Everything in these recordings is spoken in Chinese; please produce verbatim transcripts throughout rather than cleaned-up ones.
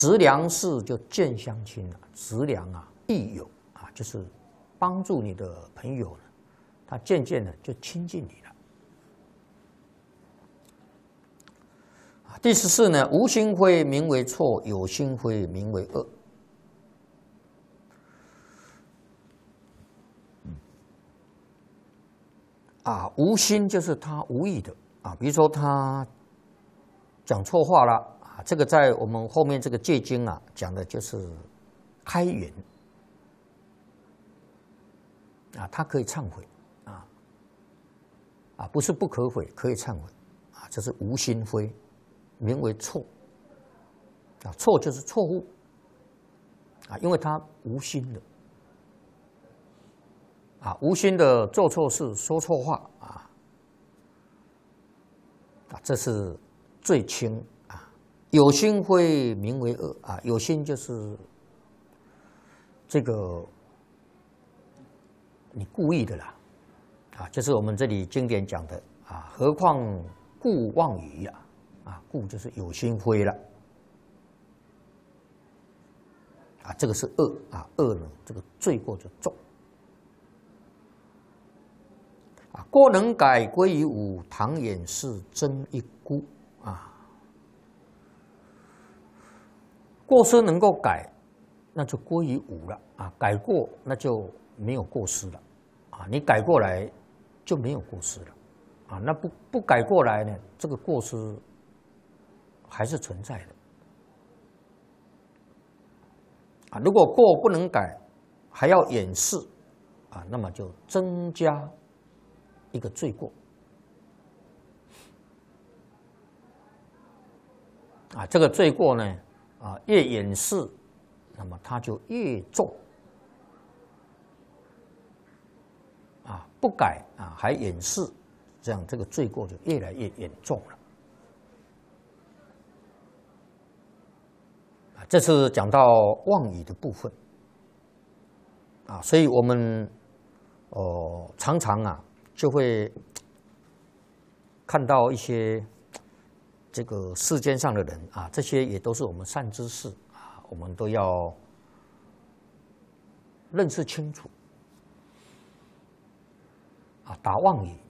直良事就见相亲了，直良啊，益友啊，就是帮助你的朋友呢，他渐渐的就亲近你了。第十四呢，无心非名为错，有心非名为恶。啊，无心就是他无意的啊，比如说他讲错话了啊，这个在我们后面这个戒经啊讲的就是开源啊，他可以忏悔啊啊，不是不可悔，可以忏悔啊，这是无心非，名为错啊，错就是错误啊，因为他无心的。啊，无心的做错事、说错话啊，啊，这是最轻啊。有心非名为恶啊，有心就是这个你故意的啦，啊，就是我们这里经典讲的啊，何况故妄语呀，啊，故就是有心非了，啊，这个是恶啊，恶呢，这个罪过就重。啊，过能改归于无，唐掩饰真一孤啊。过失能够改，那就归于无了啊。改过那就没有过失了啊。你改过来就没有过失了啊。那不不改过来呢，这个过失还是存在的啊。如果过不能改，还要掩饰啊，那么就增加一个罪过啊，这个罪过呢，啊，越掩饰，那么它就越重啊，不改啊，还掩饰，这样这个罪过就越来越严重了啊。这是讲到妄语的部分啊，所以我们哦常常啊。就会看到一些这个世间上的人啊，这些也都是我们善知识啊，我们都要认识清楚啊，打妄语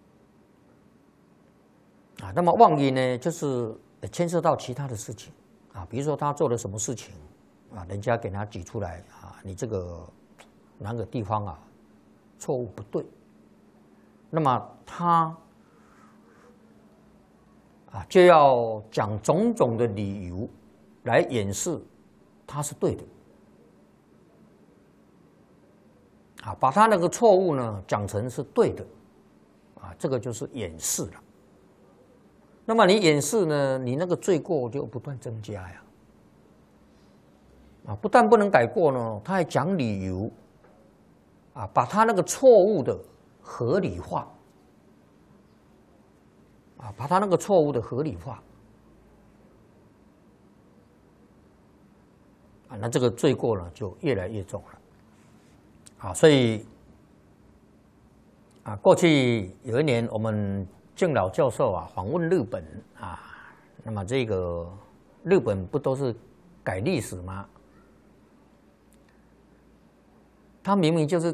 啊，那么妄语呢，就是牵涉到其他的事情啊，比如说他做了什么事情啊，人家给他举出来啊，你这个哪个地方啊错误不对。那么他啊就要讲种种的理由来掩饰他是对的啊，把他那个错误呢讲成是对的啊，这个就是掩饰了。那么你掩饰呢，你那个罪过就不断增加呀啊，不但不能改过呢，他还讲理由啊，把他那个错误的合理化啊，把他那个错误的合理化啊，那这个罪过呢就越来越重了啊。所以啊，过去有一年我们敬老教授啊访问日本啊，那么这个日本不都是改历史吗？他明明就是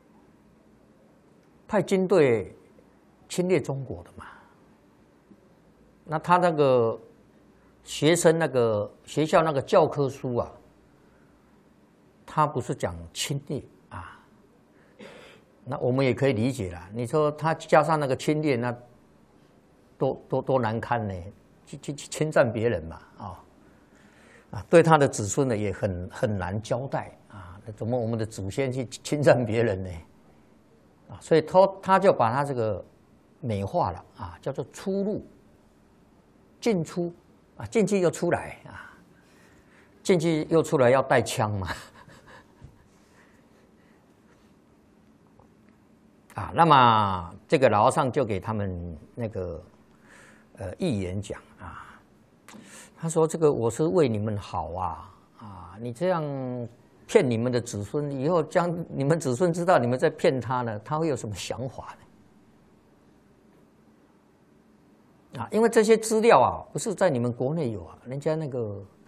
派军队侵略中国的嘛，那他那个学生那个学校那个教科书啊，他不是讲侵略啊，那我们也可以理解啦。你说他加上那个侵略，那多多多难堪呢？去去去侵占别人嘛，啊、哦、啊，对他的子孙呢也很很难交代啊。怎么我们的祖先去侵占别人呢？啊，所以他他就把他这个美化了啊，叫做出入、进出啊，进去又出来啊，进去又出来要带枪嘛，啊，那么这个老和尚就给他们那个呃预言讲啊，他说这个我是为你们好啊啊，你这样骗你们的子孙，以后将你们子孙知道你们在骗他呢，他会有什么想法呢？啊，因为这些资料啊，不是在你们国内有啊，人家那个